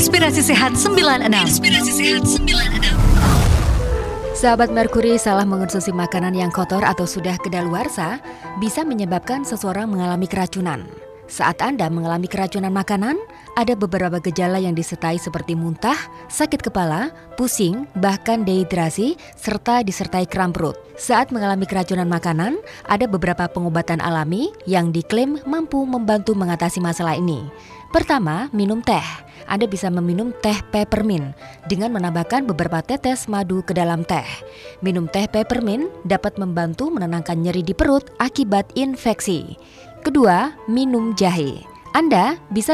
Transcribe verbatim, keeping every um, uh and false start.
Inspirasi Sehat sembilan enam. Inspirasi Sehat sembilan enam. Sahabat Merkuri, salah mengonsumsi makanan yang kotor atau sudah kedaluarsa bisa menyebabkan seseorang mengalami keracunan. Saat Anda mengalami keracunan makanan, ada beberapa gejala yang disertai seperti muntah, sakit kepala, pusing, bahkan dehidrasi, serta disertai kram perut. Saat mengalami keracunan makanan, ada beberapa pengobatan alami yang diklaim mampu membantu mengatasi masalah ini. Pertama, minum teh. Anda bisa meminum teh peppermint dengan menambahkan beberapa tetes madu ke dalam teh. Minum teh peppermint dapat membantu menenangkan nyeri di perut akibat infeksi. Kedua, minum jahe. Anda bisa